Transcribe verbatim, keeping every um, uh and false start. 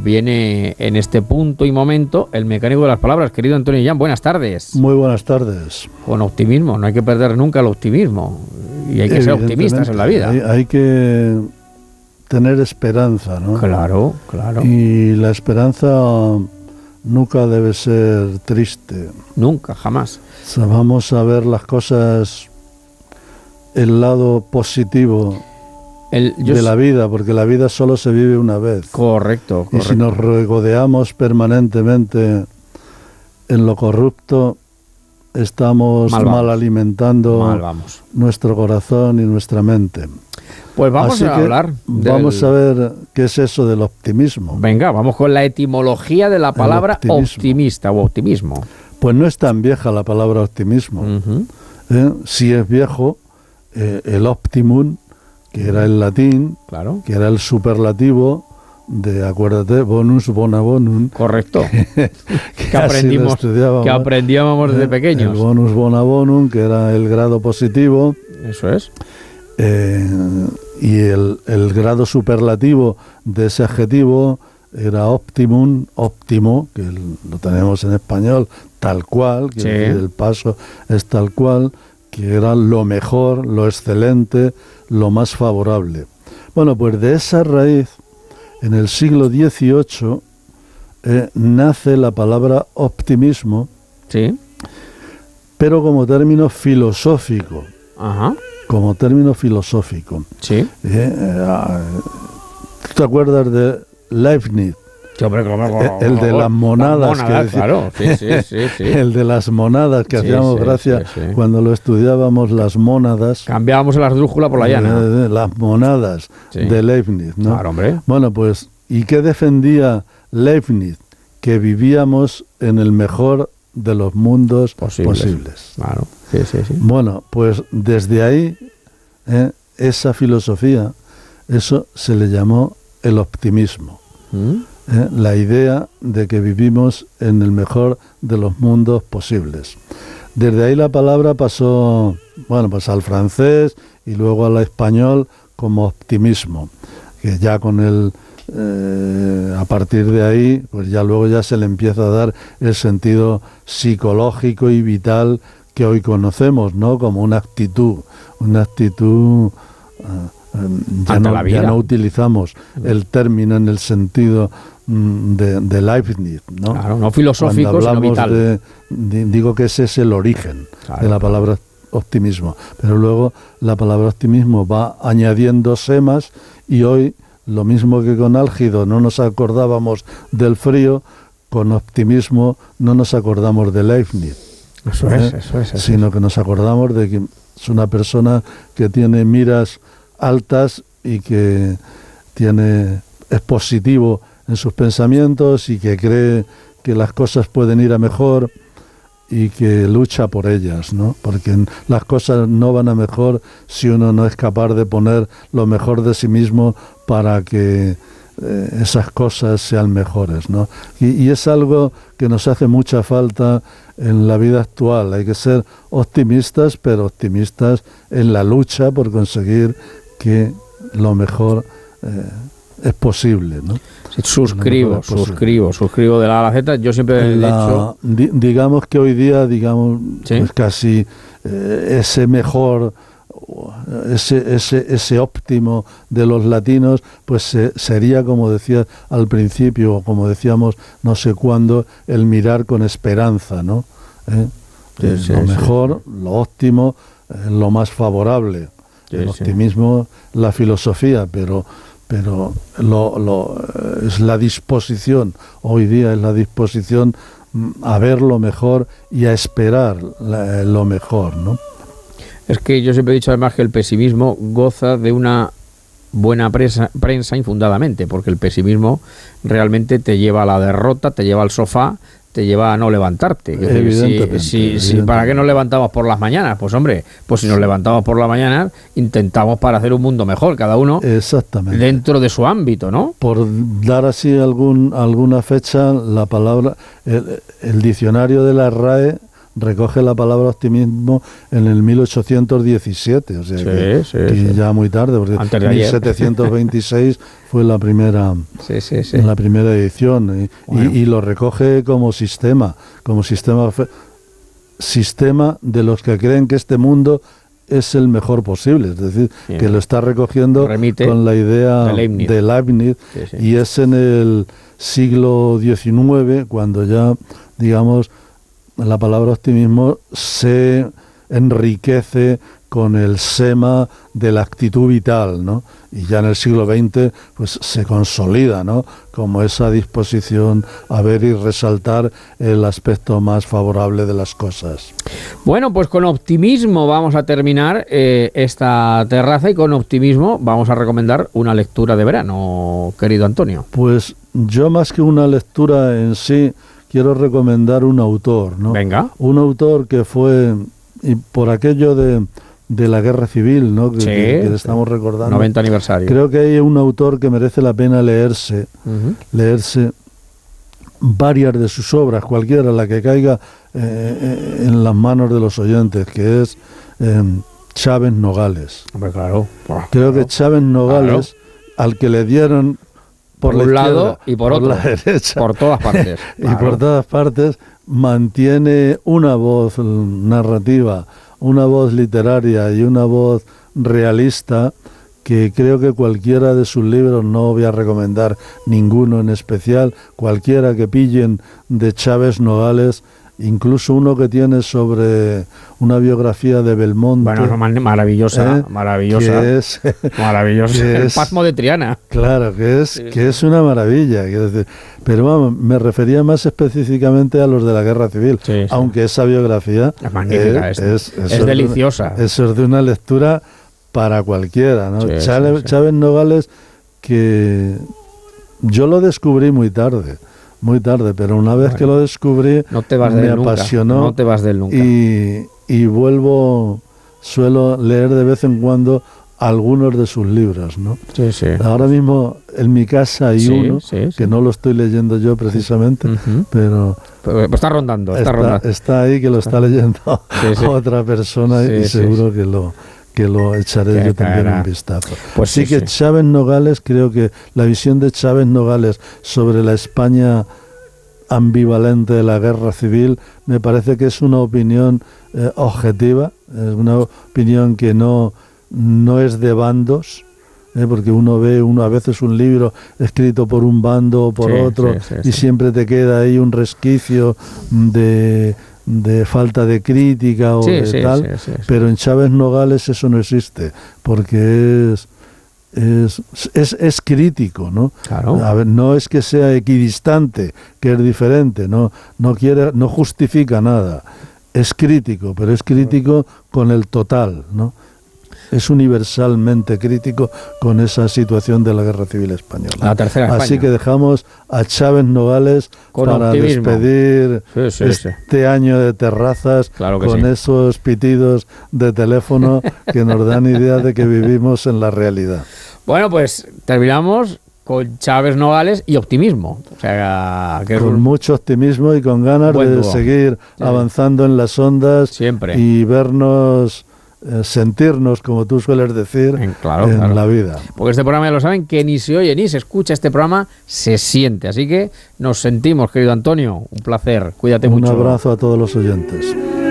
viene en este punto y momento el mecánico de las palabras. Querido Antonio Illán, buenas tardes. Muy buenas tardes. Con optimismo, no hay que perder nunca el optimismo. Y hay que ser optimistas en la vida. Hay, hay que tener esperanza, ¿no? Claro, claro. Y la esperanza nunca debe ser triste. Nunca, jamás. O sea, vamos a ver las cosas, el lado positivo el, yo de la vida, porque la vida solo se vive una vez. Correcto, correcto. Y si nos regodeamos permanentemente en lo corrupto, estamos mal, mal alimentando mal vamos. nuestro corazón y nuestra mente. Pues vamos Así a que hablar. Vamos del... a ver qué es eso del optimismo. Venga, vamos con la etimología de la palabra optimismo. optimista o optimismo. Pues no es tan vieja la palabra optimismo. Uh-huh. ¿Eh? Si es viejo, eh, el optimum, que era el latín, claro. que era el superlativo de, acuérdate, bonus bona bonum. Correcto. que, que, aprendimos, que aprendíamos desde pequeños. El bonus bona bonum, que era el grado positivo. Eso es. Eh, y el, el grado superlativo de ese adjetivo era optimum, óptimo, que lo tenemos en español tal cual, que sí. el paso es tal cual, que era lo mejor, lo excelente, lo más favorable. Bueno, pues de esa raíz, en el siglo dieciocho, eh, nace la palabra optimismo, sí. pero como término filosófico. Ajá. Como término filosófico. Sí. Eh, eh, ¿Tú te acuerdas de Leibniz? Sí, hombre, claro, claro, el de las monadas, las monadas que decía, claro, sí, sí, sí, sí. el de las monadas que sí, hacíamos sí, gracia sí, sí. cuando lo estudiábamos, las mónadas. Cambiábamos la esdrújula por la llana. De, de, las monadas sí. de Leibniz, ¿no? Claro, hombre. Bueno, pues, ¿y qué defendía Leibniz? Que vivíamos en el mejor de los mundos posibles. posibles. Claro, sí, sí, sí. Bueno, pues desde ahí, eh, esa filosofía, eso se le llamó el optimismo. ¿Mm? Eh, la idea de que vivimos en el mejor de los mundos posibles. Desde ahí la palabra pasó, bueno, pues al francés y luego al español como optimismo, que ya con el, eh, a partir de ahí, pues ya luego ya se le empieza a dar el sentido psicológico y vital que hoy conocemos, ¿no? Como una actitud, una actitud... Uh, Ya no, ya no utilizamos el término en el sentido mm, de, de Leibniz, ¿no? Claro, no filosófico, Cuando hablamos sino vital. De, de, digo que ese es el origen claro. de la palabra optimismo, pero luego la palabra optimismo va añadiéndose más y hoy, lo mismo que con álgido no nos acordábamos del frío, con optimismo no nos acordamos de Leibniz. Eso ¿eh? es, eso es. Eso sino es. que nos acordamos de que es una persona que tiene miras altas y que tiene es positivo en sus pensamientos y que cree que las cosas pueden ir a mejor y que lucha por ellas, ¿no? Porque las cosas no van a mejor si uno no es capaz de poner lo mejor de sí mismo para que eh, esas cosas sean mejores, ¿no? Y, y es algo que nos hace mucha falta en la vida actual. Hay que ser optimistas, pero optimistas en la lucha por conseguir que lo mejor eh, es posible, ¿no? Sí, suscribo, suscribo, suscribo de la A a la Z. Yo siempre he la, dicho... Di, digamos que hoy día, digamos, ¿sí? pues casi eh, ese mejor, ese, ese, ese óptimo de los latinos, pues se, sería, como decía al principio, o como decíamos no sé cuándo, el mirar con esperanza, ¿no? ¿Eh? Sí, eh, sí, lo sí, mejor, sí. lo óptimo, eh, lo más favorable. Sí, el optimismo, sí. la filosofía, pero pero lo, lo, es la disposición, hoy día es la disposición a ver lo mejor y a esperar la, lo mejor, ¿no? Es que yo siempre he dicho además que el pesimismo goza de una buena prensa, prensa infundadamente, porque el pesimismo realmente te lleva a la derrota, te lleva al sofá, te lleva a no levantarte. Evidentemente, si, si, evidentemente. Si, ¿para qué nos levantamos por las mañanas? Pues hombre, pues si nos levantamos por la mañana, intentamos para hacer un mundo mejor, cada uno exactamente dentro de su ámbito, ¿no? Por dar así algún alguna fecha, la palabra, el, el diccionario de la R A E recoge la palabra optimismo en el mil ochocientos diecisiete, o sea sí, que, sí, que sí. ya muy tarde, porque en mil setecientos veintiséis fue la primera, sí, sí, sí. la primera edición, y, bueno. y, y lo recoge como sistema, como sistema, sistema de los que creen que este mundo es el mejor posible, es decir, sí. que lo está recogiendo Remite con la idea de Leibniz, de Leibniz sí, sí. y es en el siglo diecinueve cuando ya, digamos, la palabra optimismo se enriquece con el sema de la actitud vital, ¿no? Y ya en el siglo veinte pues se consolida, ¿no? Como esa disposición a ver y resaltar el aspecto más favorable de las cosas. Bueno, pues con optimismo vamos a terminar eh, esta terraza y con optimismo vamos a recomendar una lectura de verano, querido Antonio. Pues yo más que una lectura en sí, quiero recomendar un autor, ¿no? Venga. Un autor que fue, y por aquello de... de la guerra civil, ¿no? que, sí, que, que estamos recordando. noventa aniversario. Creo que hay un autor que merece la pena leerse, uh-huh. leerse varias de sus obras, cualquiera, la que caiga eh, en las manos de los oyentes, que es eh, Chávez Nogales. Hombre, claro. Creo que Chávez Nogales, claro. al que le dieron por, por la un izquierda, lado y por, por otro, la derecha, por todas partes. y claro. por todas partes, mantiene una voz narrativa, una voz literaria y una voz realista que creo que cualquiera de sus libros, no voy a recomendar ninguno en especial, cualquiera que pillen de Chávez Nogales, incluso uno que tiene sobre una biografía de Belmonte. Bueno, maravillosa, ¿eh? maravillosa, que es, maravillosa. Que el es, Pasmo de Triana. Claro, que es, sí, sí. que es una maravilla. Decir, pero vamos, me refería más específicamente a los de la Guerra Civil, sí, sí. aunque esa biografía es magnífica, es, es, es, es deliciosa. Una, eso es de una lectura para cualquiera, ¿no? Sí, Chávez, sí, sí. Chávez Nogales, que yo lo descubrí muy tarde. Muy tarde, pero una vez bueno, que lo descubrí no te vas me de apasionó nunca, no te vas de él nunca. Y, y vuelvo, suelo leer de vez en cuando algunos de sus libros, ¿no? Sí, sí. Ahora mismo en mi casa hay sí, uno, sí, sí. que no lo estoy leyendo yo precisamente, uh-huh. pero... Pero está rondando, está, está rondando. Está ahí, que lo está leyendo sí, sí. otra persona sí, y sí, seguro sí. que lo... que lo echaré que yo también caerá. un vistazo. Pues sí, sí que sí. Chávez Nogales, creo que la visión de Chávez Nogales sobre la España ambivalente de la guerra civil me parece que es una opinión eh, objetiva, es una opinión que no, no es de bandos, eh, porque uno ve uno a veces un libro escrito por un bando o por sí, otro sí, sí, y sí. siempre te queda ahí un resquicio de... de falta de crítica o sí, de sí, tal, sí, sí, sí. pero en Chávez Nogales eso no existe, porque es es, es, es crítico, ¿no? Claro. A ver, no es que sea equidistante, que es diferente, no, no quiere, no justifica nada, es crítico, pero es crítico con el total, ¿no? Es universalmente crítico con esa situación de la Guerra Civil Española. La tercera España. Así que dejamos a Chávez Nogales con para optimismo. despedir sí, sí, este sí. año de terrazas claro que con sí. esos pitidos de teléfono que nos dan idea de que vivimos en la realidad. Bueno, pues terminamos con Chávez Nogales y optimismo. O sea, que con es un... mucho optimismo y con ganas Buen de dúo. seguir sí. avanzando en las ondas siempre y vernos... Eh, sentirnos, como tú sueles decir, en, claro, en claro. la vida. Porque este programa, ya lo saben, que ni se oye ni se escucha, este programa se siente. Así que nos sentimos, querido Antonio. Un placer. Cuídate Un mucho. Un abrazo a todos los oyentes.